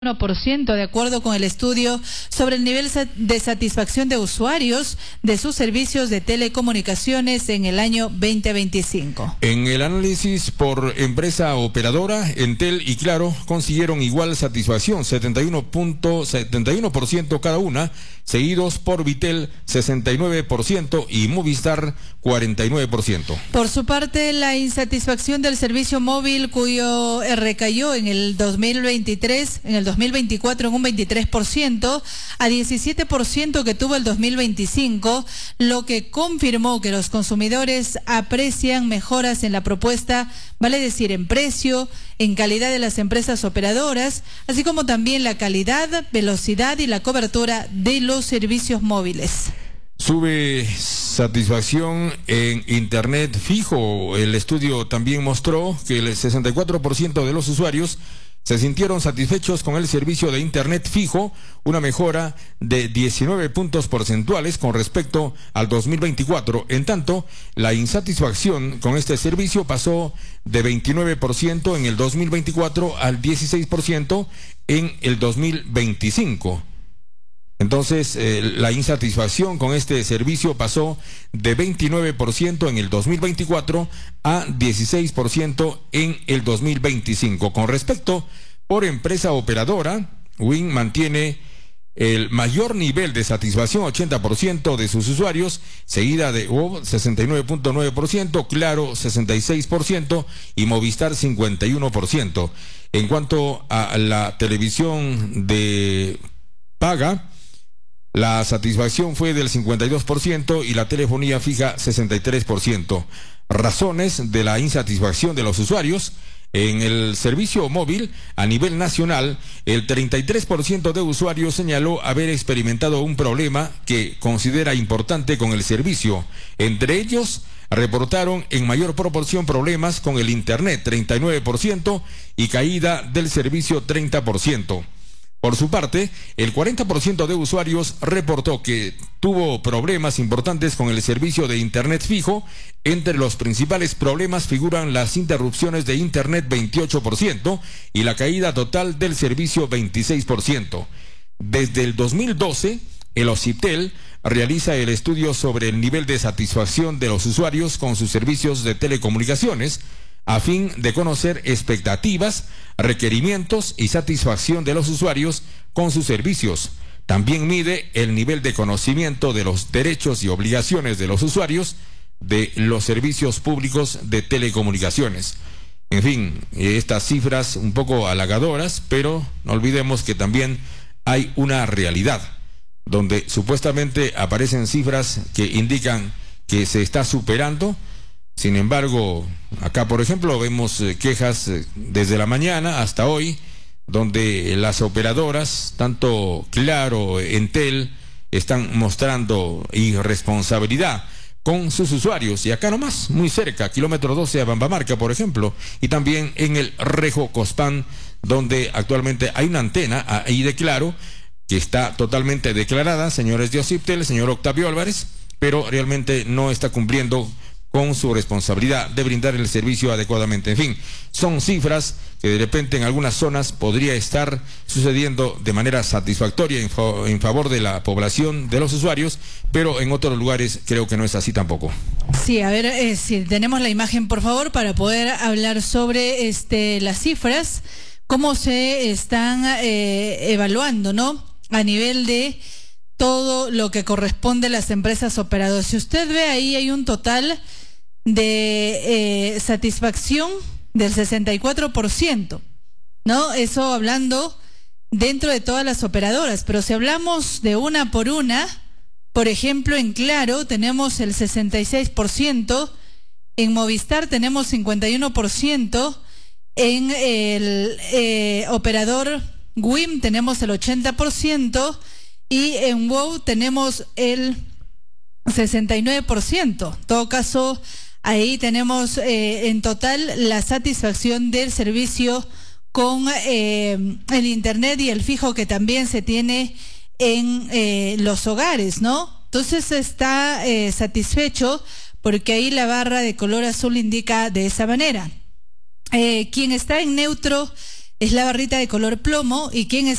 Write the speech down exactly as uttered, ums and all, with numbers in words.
uno por ciento de acuerdo con el estudio sobre el nivel de satisfacción de usuarios de sus servicios de telecomunicaciones en el año veinte veinticinco. En el análisis por empresa operadora, Entel y Claro consiguieron igual satisfacción, setenta y uno punto setenta y uno por ciento cada una, seguidos por Vitel sesenta y nueve por ciento y Movistar cuarenta y nueve por ciento. Por su parte, la insatisfacción del servicio móvil, cuyo recayó en el dos mil veintitrés, en el dos mil veinticuatro en un veintitrés por ciento, a diecisiete por ciento que tuvo el dos mil veinticinco, lo que confirmó que los consumidores aprecian mejoras en la propuesta, vale decir en precio, en calidad de las empresas operadoras, así como también la calidad, velocidad y la cobertura de los servicios móviles. Sube satisfacción en Internet fijo. El estudio también mostró que el sesenta y cuatro por ciento de los usuarios se sintieron satisfechos con el servicio de Internet fijo, una mejora de diecinueve puntos porcentuales con respecto al dos mil veinticuatro. En tanto, la insatisfacción con este servicio pasó de veintinueve por ciento en el dos mil veinticuatro al dieciséis por ciento en el dos mil veinticinco. Entonces, eh, la insatisfacción con este servicio pasó de veintinueve por ciento en el dos mil veinticuatro a dieciséis por ciento en el dos mil veinticinco. Con respecto por empresa operadora, Win mantiene el mayor nivel de satisfacción, ochenta por ciento de sus usuarios, seguida de O V, sesenta y nueve punto nueve por ciento, Claro, sesenta y seis por ciento y Movistar, cincuenta y uno por ciento. En cuanto a la televisión de paga, la satisfacción fue del cincuenta y dos por ciento y la telefonía fija sesenta y tres por ciento. Razones de la insatisfacción de los usuarios. En el servicio móvil a nivel nacional, el treinta y tres por ciento de usuarios señaló haber experimentado un problema que considera importante con el servicio. Entre ellos, reportaron en mayor proporción problemas con el Internet, treinta y nueve por ciento, y caída del servicio, treinta por ciento. Por su parte, el cuarenta por ciento de usuarios reportó que tuvo problemas importantes con el servicio de Internet fijo. Entre los principales problemas figuran las interrupciones de Internet, veintiocho por ciento, y la caída total del servicio, veintiséis por ciento. Desde el dos mil doce, el OCIPTEL realiza el estudio sobre el nivel de satisfacción de los usuarios con sus servicios de telecomunicaciones, a fin de conocer expectativas, requerimientos y satisfacción de los usuarios con sus servicios. También mide el nivel de conocimiento de los derechos y obligaciones de los usuarios de los servicios públicos de telecomunicaciones. En fin, estas cifras un poco halagadoras, pero no olvidemos que también hay una realidad, donde supuestamente aparecen cifras que indican que se está superando. Sin embargo, acá por ejemplo vemos eh, quejas eh, desde la mañana hasta hoy, donde las operadoras, tanto Claro, Entel, están mostrando irresponsabilidad con sus usuarios. Y acá nomás, muy cerca, kilómetro doce a Bambamarca, por ejemplo, y también en el Rejo Cospán, donde actualmente hay una antena ahí de Claro, que está totalmente declarada, señores de OCIPTEL, señor Octavio Álvarez, pero realmente no está cumpliendo con su responsabilidad de brindar el servicio adecuadamente. En fin, son cifras que de repente en algunas zonas podría estar sucediendo de manera satisfactoria en, fa en favor de la población, de los usuarios, pero en otros lugares creo que no es así tampoco. Sí, a ver, eh, si tenemos la imagen, por favor, para poder hablar sobre este las cifras, cómo se están eh, evaluando, ¿no? A nivel de todo lo que corresponde a las empresas operadoras. Si usted ve ahí, hay un total de eh, satisfacción del sesenta y cuatro por ciento, ¿no? Eso hablando dentro de todas las operadoras, pero si hablamos de una por una, por ejemplo, en Claro tenemos el sesenta y seis por ciento, en Movistar tenemos cincuenta y uno por ciento, en el eh, operador Win tenemos el ochenta por ciento y en WOW tenemos el sesenta y nueve por ciento. En todo caso, ahí tenemos eh, en total la satisfacción del servicio con eh, el Internet y el fijo que también se tiene en eh, los hogares, ¿no? Entonces está eh, satisfecho porque ahí la barra de color azul indica de esa manera. Eh, quien está en neutro es la barrita de color plomo y quien